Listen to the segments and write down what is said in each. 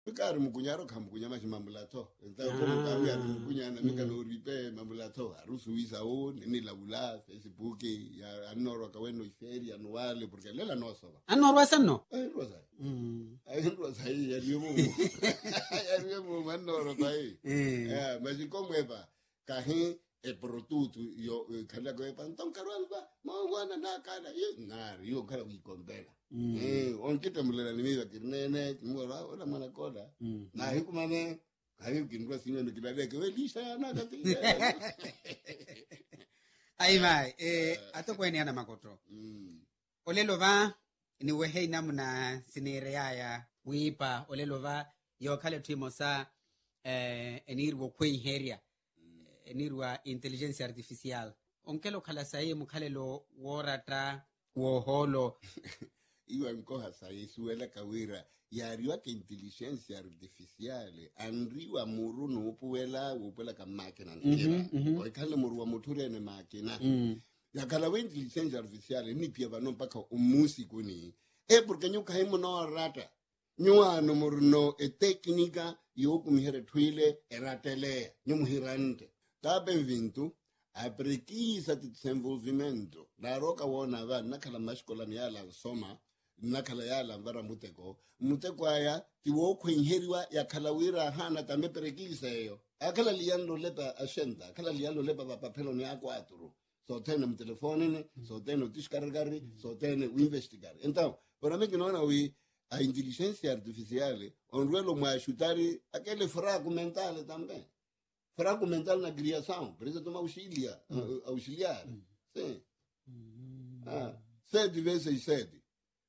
Mikari mukunyaro kamukunyama chimamulato. Ntapo mutawi ari mukunyana mikano ripe mamulato. Arusuisa o nini labula Facebook ya anoro kaweno iferi anuale porque lela no soba. Anoro sanno. Rosa. Rosa ya rimu. Ya rimu manoro pai. Mas como eba kahin e produto yo kala ko epa então caramba mangwana na kana ngari yo kala ukondela on kita mulera ni miwa kirnene ngora ola mana koda na hikumane kayo kinwa sinyo ndo kidade ke welisha na kati ai mai atokweni ana makoto olelo va ni wehe namna sinere ya wipa olelo va yo kale timosa enirwo kwen heria enirwa intelligence artificial onkelo khala sai mukhalelo worata woholo iwa nkoha sai suela kawira yariwa ke intelligence artificial anriwa muru no upela ka makina nkira o ikhala muru wa muture ne makina yakhala we intelligence artificial ni pia vano mpaka umusi kuni porque nyuka himo no rata nyuano muru no teknika yokumihere twile eratele nyumuhirante tabe vintu aprekisa desenvolvimento la roka wona va nakhala mashkola ni yala soma nakhala yala mbara muteko aya tiwo khwenheriwa yakhalawira hana tambe prekisa yo akhala liyando lepa ashenda akhala liyando lepa papapelo ni akwatro so tene mu telefone so tene tishkargari so tene investigar então para mim que não a inteligência artificial onruelo mwashutari aquele fraco mental também fraco mental na criação, precisa tomar auxiliar. Sim. 7 vezes 7.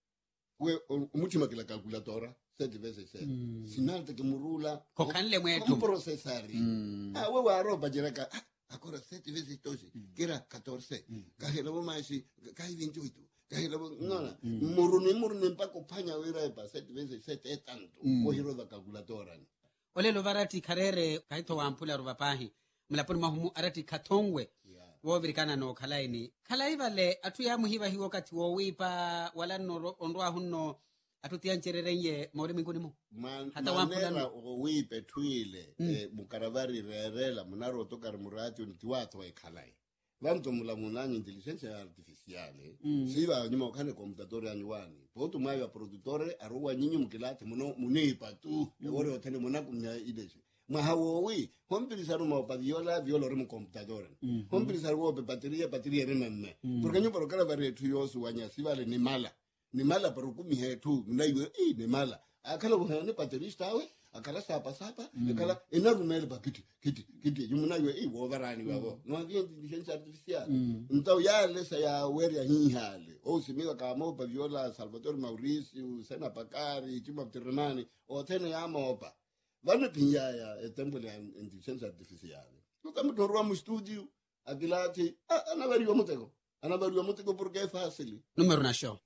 O último que la calculadora, 7 vezes 7. Sinal que murula. Como processar? O arroba dirá agora 7 vezes 12, que era 14. Kahela mais, cai 28. Kahela não, murune para acompanhar o era 7 vezes 7 é tanto. O hero da calculadora. olelo varati karere kaito wampula rubapahi mlaponi mahumu arati katongwe wovirikana no khalaini khalai atu ya muhiva hiwo kati wo wipa wala no ondwa hunno atu tianchererenye mauri minguni mu hata wampula no wipe twile mukaravari rerela munaro toka murati untiwato e khalai vanto mulamunani intelligence artificial siva nyuma ukane computador anyuani poto mwayo produttore aruwa nyinyi mukilati munipa tu ore otene munakumnya ideje mwahawowi hompilisaru ma viola rimu computador hompilisaru pe bateria rememme porque nyumba rokala vari tu yosu wanya sivale ni mala parukumi hetu mnaiwe ni mala akala buhane baterista awe akala sapa akala enarumele ba kiti yumunayo wovarani wabo no havia intelligence artificial então yale sa ya weria hihale o simiga kama pa viola Salvatore Mauricio Sena Pakari Chima Termani o tene ya mopa vana pinya ya tempo ya intelligence artificial no kama torwa mu studio adilati anavariwa muteko porque é fácil numero na show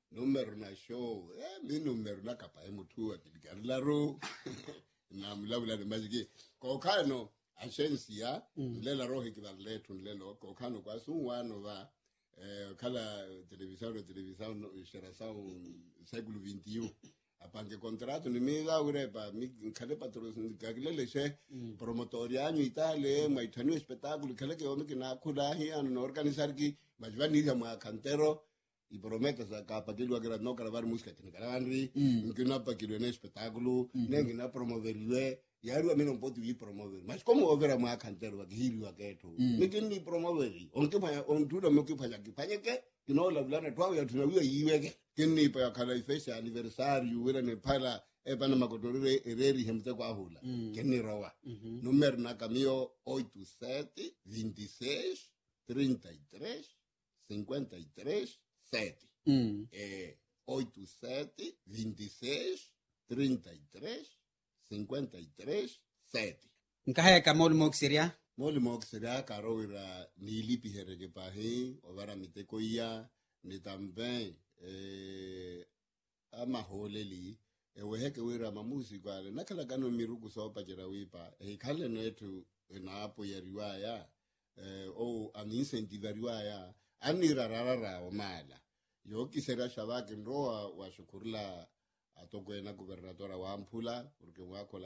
mi numero na kapa mutu atigarlaro na mlabula de majiki kokano ashensia lela rohi kidaletu lelo kokano kwa suwano va kala televisão geração século 21 apange contrato ni miga urepa mi kale patrocínio kaglele che promotoriano Italia maitano espetáculo kale que homem que na kulahi an organizar ki majvani ya cantero y prometes acá para que lo haga no grabar música que grabarri que no para que lo en espetáculo nem na promover e aí a mim não pode ir promover mas como over a cantero aqui hirio aqueto me que ni promover on tudo meu que faz aqui faz que não la blana tua ya tunawiwa yiwe que ni para cada festa aniversário wala ne para e bana makodore ereri hemte kwa hula que ni rowa número na camio 87 26 33 53 7 87 26 33 53 7 nkahaya ka moli moxiria karowira ni lipi herege pahi ovara miteko ya ni tamben ama holeli weheke wira mamusiko ale nakala kano miruku sopa jera wipa kale netu na hapo ya riwaya o anincentive riwaya anirarara o mala yo kisera shabaki ndoa wa shukurla a to kwena gobernadora wa Mphula porque ngwa